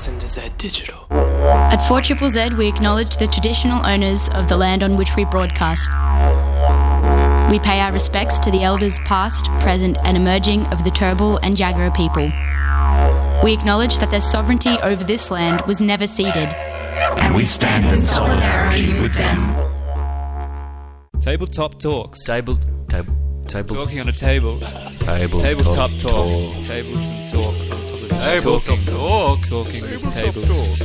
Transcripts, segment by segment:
listen to Z Digital. At 4ZZZ, we acknowledge the traditional owners of the land on which we broadcast. We pay our respects to the elders past, present and emerging of the Turrbal and Jagera people. We acknowledge that their sovereignty over this land was never ceded. And we stand in solidarity with them. Tabletop Talks. Table. Talking on a table. Tabletop talk. Tables and talks on top of the Tabletop talk. Talking with tables.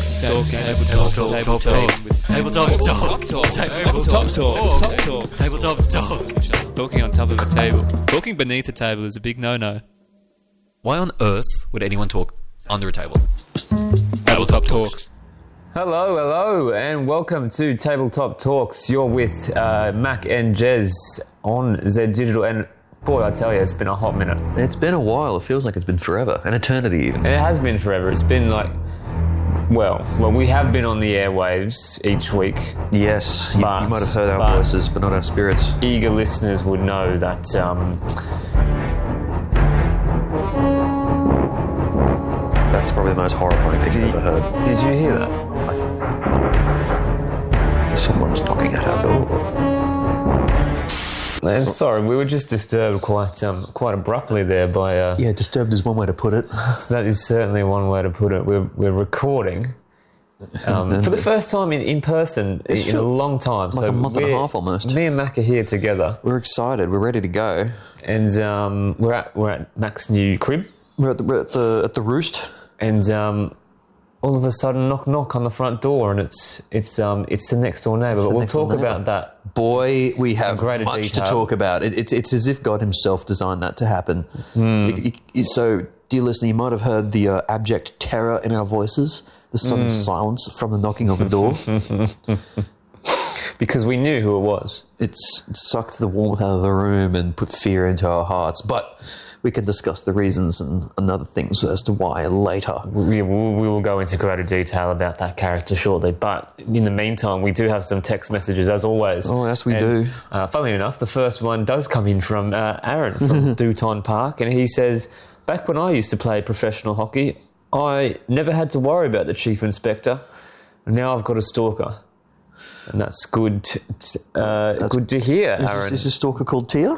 Tabletop talk. Talking on top of a table. Talking beneath a table is a big no-no. Why on earth would anyone talk under a table? Tabletop Talks. Hello, and welcome to Tabletop Talks. You're with Mac and Jez on Z Digital, and boy, I tell you, it's been a hot minute. It's been a while. It feels like it's been forever, an eternity even. And it has been forever. It's been like, well, we have been on the airwaves each week. Yes, you might have heard our voices, but not our spirits. Eager listeners would know that. That's probably the most horrifying thing I've ever heard. Did you hear that? Someone's knocking at our door. Man, sorry, we were just disturbed quite abruptly there by. Yeah, disturbed is one way to put it. That is certainly one way to put it. We're recording for the first time in person in a long time. Like a month and a half almost. Me and Mac are here together. We're excited. We're ready to go. And we're at Mac's new crib. We're at the roost. And all of a sudden, knock on the front door, and it's the next door neighbour. But we'll talk about that. Boy, we have much detail to talk about. It's as if God himself designed that to happen. So, dear listener, you might have heard the abject terror in our voices, the sudden silence from the knocking on the door. Because we knew who it was. It sucked the warmth out of the room and put fear into our hearts. But we can discuss the reasons and other things as to why later. We will go into greater detail about that character shortly. But in the meantime, we do have some text messages, as always. Oh, yes, we do. Funnily enough, the first one does come in from Aaron from Dutton Park, and he says, back when I used to play professional hockey, I never had to worry about the chief inspector. Now I've got a stalker. And that's good to hear, Aaron. Is this stalker called Tia?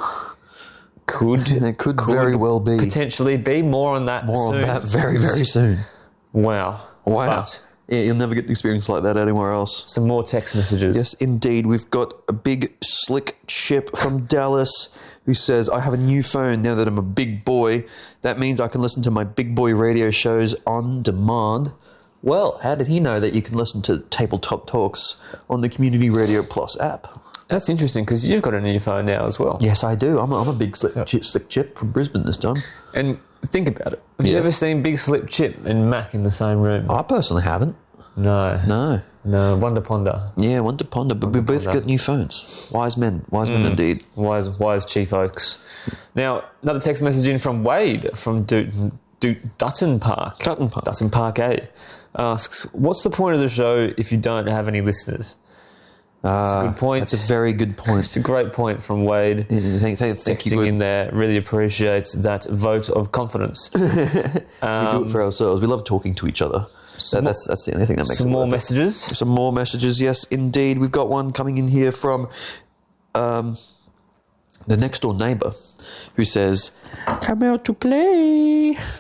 It could very well be. Potentially be. More on that soon. Very, very soon. Wow. But yeah, you'll never get an experience like that anywhere else. Some more text messages. Yes, indeed. We've got a big, slick chip from Dallas who says, I have a new phone now that I'm a big boy. That means I can listen to my big boy radio shows on demand. Well, how did he know that you can listen to Tabletop Talks on the Community Radio Plus app? That's interesting, because you've got a new phone now as well. Yes, I do. I'm a big slick chip from Brisbane this time. And think about it. Have you ever seen Big Slip Chip and Mac in the same room? I personally haven't. No. Wonder Ponder. Yeah, Wonder Ponder. But we both got new phones. Wise men indeed. Wise Chief Oaks. Now, another text message in from Wade from Dutton Park. Dutton Park A. Asks, what's the point of the show if you don't have any listeners? That's a good point. That's a very good point. It's a great point from Wade. Thank you. In there, really appreciate that vote of confidence. We do it for ourselves. We love talking to each other. That's the only thing that makes it worth it. Some more messages, yes, indeed. We've got one coming in here from the next door neighbour who says, come out to play.